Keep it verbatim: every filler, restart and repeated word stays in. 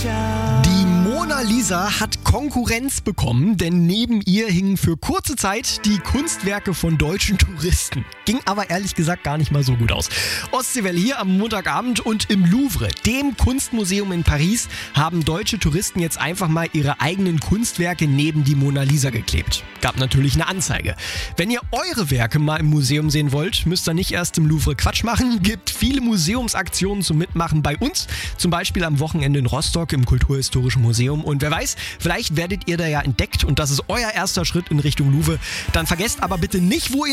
Die Mona Lisa hat Konkurrenz bekommen, denn neben ihr hingen für kurze Zeit die Kunstwerke von deutschen Touristen. Ging aber ehrlich gesagt gar nicht mal so gut aus. Ostseewelle hier am Montagabend und im Louvre, dem Kunstmuseum in Paris, haben deutsche Touristen jetzt einfach mal ihre eigenen Kunstwerke neben die Mona Lisa geklebt. Gab natürlich eine Anzeige. Wenn ihr eure Werke mal im Museum sehen wollt, müsst ihr nicht erst im Louvre Quatsch machen. Gibt viele Museumsaktionen zum Mitmachen bei uns. Zum Beispiel am Wochenende in Rostock im Kulturhistorischen Museum. Und wer weiß, vielleicht werdet ihr da ja entdeckt und das ist euer erster Schritt in Richtung Louvre. Dann vergesst aber bitte nicht, wo ihr